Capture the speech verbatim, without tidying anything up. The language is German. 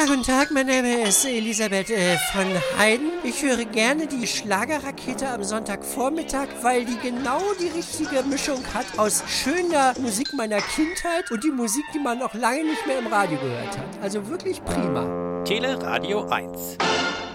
guten Tag, mein Name ist Elisabeth äh, von Heiden. Ich höre gerne die Schlagerrakete am Sonntagvormittag, weil die genau die richtige Mischung hat aus schöner Musik meiner Kindheit und die Musik, die man noch lange nicht mehr im Radio gehört hat. Also wirklich prima. Teleradio eins.